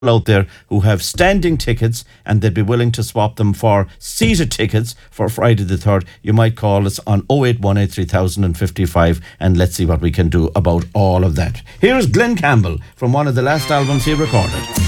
out there who have standing tickets and they'd be willing to swap them for seated tickets for Friday the 3rd, you might call us on 08183 and let's see what we can do about all of that. Here's Glenn Campbell from one of the last albums he recorded.